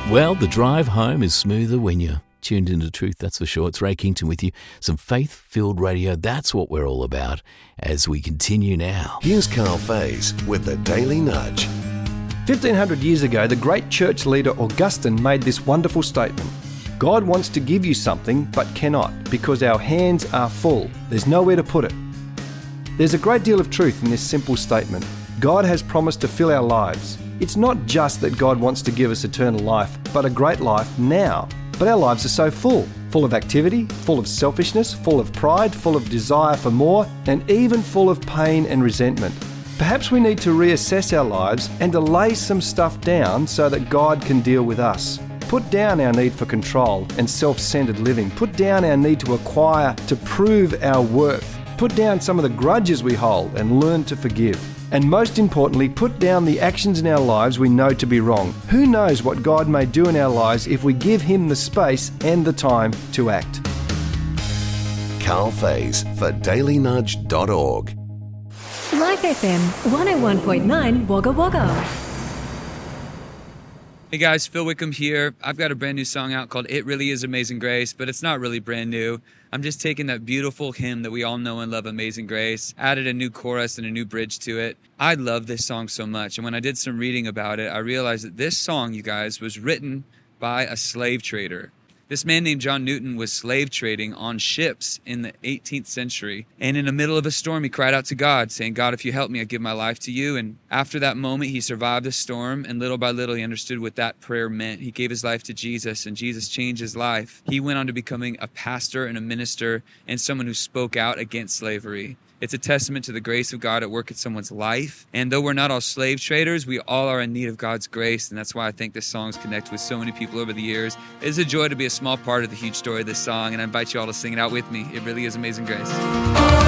Well, the drive home is smoother when you're tuned into truth, that's for sure. It's Ray Kington with you. Some faith-filled radio, that's what we're all about as we continue now. Here's Carl Faze with the Daily Nudge. 1,500 years ago, the great church leader Augustine made this wonderful statement. God wants to give you something, but cannot, because our hands are full. There's nowhere to put it. There's a great deal of truth in this simple statement. God has promised to fill our lives. It's not just that God wants to give us eternal life, but a great life now. But our lives are so full of activity, full of selfishness, full of pride, full of desire for more, and even full of pain and resentment. Perhaps we need to reassess our lives and to lay some stuff down so that God can deal with us. Put down our need for control and self-centered living. Put down our need to acquire, to prove our worth. Put down some of the grudges we hold and learn to forgive. And most importantly, put down the actions in our lives we know to be wrong. Who knows what God may do in our lives if we give Him the space and the time to act. Carl Faze for dailynudge.org. Life FM 101.9 Wagga Wagga. Hey guys, Phil Wickham here. I've got a brand new song out called It Really Is Amazing Grace, but it's not really brand new. I'm just taking that beautiful hymn that we all know and love, Amazing Grace, added a new chorus and a new bridge to it. I love this song so much, and when I did some reading about it, I realized that this song, you guys, was written by a slave trader. This man named John Newton was slave trading on ships in the 18th century. And in the middle of a storm, he cried out to God, saying, God, if you help me, I give my life to you. And after that moment, he survived the storm. And little by little, he understood what that prayer meant. He gave his life to Jesus, and Jesus changed his life. He went on to becoming a pastor and a minister and someone who spoke out against slavery. It's a testament to the grace of God at work in someone's life. And though we're not all slave traders, we all are in need of God's grace. And that's why I think this song's connected with so many people over the years. It's a joy to be a small part of the huge story of this song. And I invite you all to sing it out with me. It really is Amazing Grace.